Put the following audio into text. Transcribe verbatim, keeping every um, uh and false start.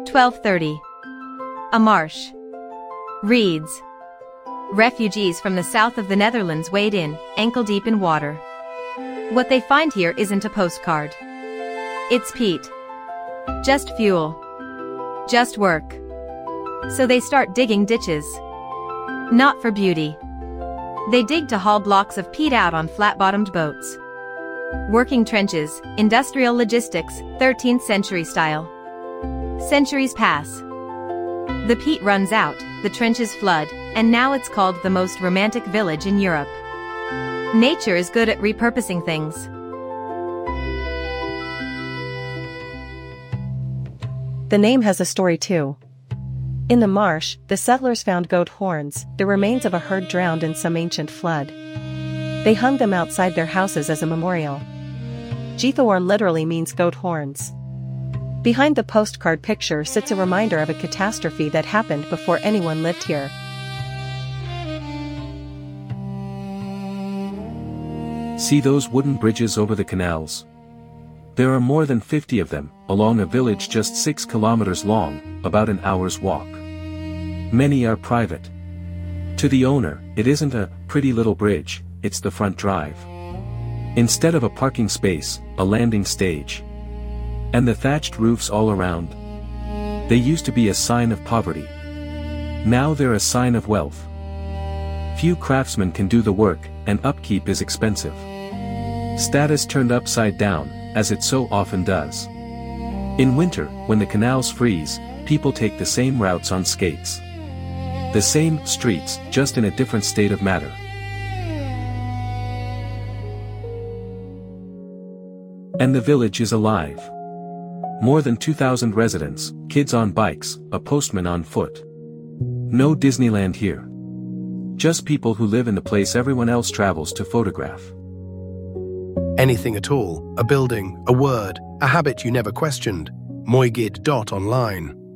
twelve thirty. A marsh. Reads. Refugees from the south of the Netherlands wade in, ankle-deep in water. What they find here isn't a postcard. It's peat. Just fuel. Just work. So they start digging ditches. Not for beauty. They dig to haul blocks of peat out on flat-bottomed boats. Working trenches, industrial logistics, thirteenth century style. Centuries pass. The peat runs out, the trenches flood, and now it's called the most romantic village in Europe. Nature is good at repurposing things. The name has a story too. In the marsh, the settlers found goat horns, the remains of a herd drowned in some ancient flood. They hung them outside their houses as a memorial. Geithorn literally means goat horns. Behind the postcard picture sits a reminder of a catastrophe that happened before anyone lived here. See those wooden bridges over the canals? There are more than fifty of them, along a village just six kilometers long, about an hour's walk. Many are private. To the owner, it isn't a pretty little bridge, it's the front drive. Instead of a parking space, a landing stage. And the thatched roofs all around. They used to be a sign of poverty. Now they're a sign of wealth. Few craftsmen can do the work, and upkeep is expensive. Status turned upside down, as it so often does. In winter, when the canals freeze, people take the same routes on skates. The same streets, just in a different state of matter. And the village is alive. More than two thousand residents, kids on bikes, a postman on foot. No Disneyland here. Just people who live in the place everyone else travels to photograph. Anything at all, a building, a word, a habit you never questioned. Moigid dot online.